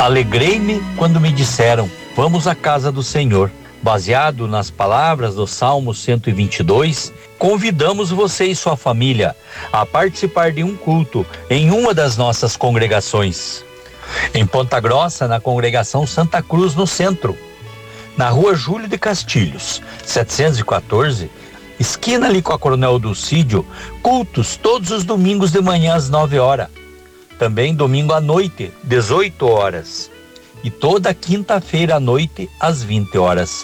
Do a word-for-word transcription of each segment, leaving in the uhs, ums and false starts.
Alegrei-me quando me disseram: vamos à casa do Senhor. Baseado nas palavras do Salmo cento e vinte e dois, convidamos você e sua família a participar de um culto em uma das nossas congregações. Em Ponta Grossa, na congregação Santa Cruz, no centro, na rua Júlio de Castilhos, setecentos e quatorze, esquina ali com a Coronel Dulcídio, cultos todos os domingos de manhã às nove horas. Também domingo à noite, dezoito horas. E toda quinta-feira à noite, às vinte horas.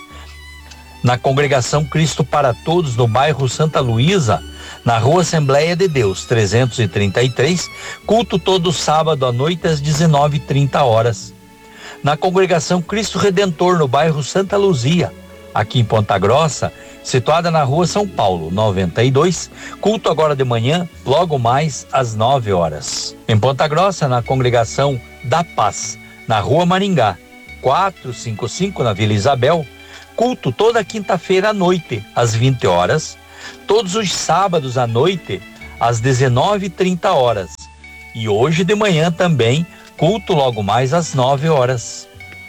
Na congregação Cristo para Todos, no bairro Santa Luísa, na rua Assembleia de Deus, trezentos e trinta e três, culto todo sábado à noite às dezenove e trinta horas. Na congregação Cristo Redentor, no bairro Santa Luzia, aqui em Ponta Grossa, situada na rua São Paulo, noventa e dois, culto agora de manhã, logo mais às nove horas. Em Ponta Grossa, na congregação da Paz, na rua Maringá, quatrocentos e cinquenta e cinco, na Vila Isabel, culto toda quinta-feira à noite, às vinte horas, todos os sábados à noite, às dezenove e trinta horas, e hoje de manhã também, culto logo mais às nove horas.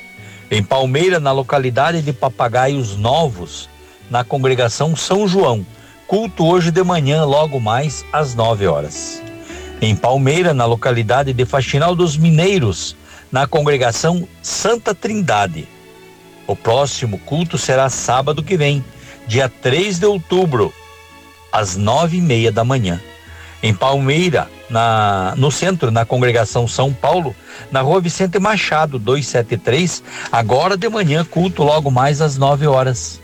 Em Palmeira, na localidade de Papagaios Novos, na congregação São João, culto hoje de manhã, logo mais às nove horas. Em Palmeira, na localidade de Faxinal dos Mineiros, na congregação Santa Trindade. O próximo culto será sábado que vem, dia três de outubro, às nove e meia da manhã. Em Palmeira, na, no centro, na congregação São Paulo, na rua Vicente Machado, duzentos e setenta e três, agora de manhã, culto logo mais às nove horas.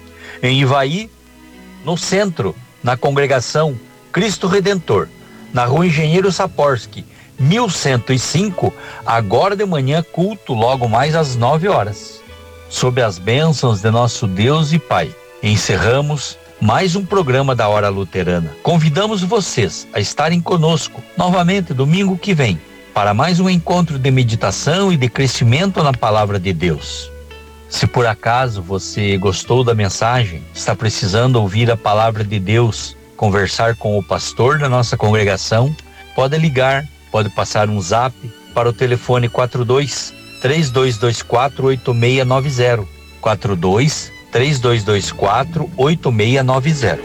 Em Ivaí, no centro, na congregação Cristo Redentor, na rua Engenheiro Saporsky, mil cento e cinco, agora de manhã, culto logo mais às nove horas. Sob as bênçãos de nosso Deus e Pai, encerramos mais um programa da Hora Luterana. Convidamos vocês a estarem conosco novamente domingo que vem, para mais um encontro de meditação e de crescimento na Palavra de Deus. Se por acaso você gostou da mensagem, está precisando ouvir a Palavra de Deus, conversar com o pastor da nossa congregação, pode ligar, pode passar um zap para o telefone quatro dois, três dois dois quatro, oito seis nove zero, quatro dois, três dois dois quatro, oito seis nove zero.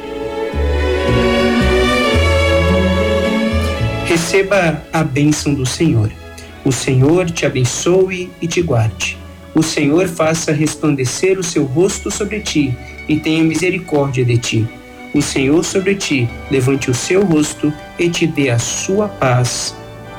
Receba a bênção do Senhor. O Senhor te abençoe e te guarde. O Senhor faça resplandecer o seu rosto sobre ti e tenha misericórdia de ti. O Senhor sobre ti levante o seu rosto e te dê a sua paz.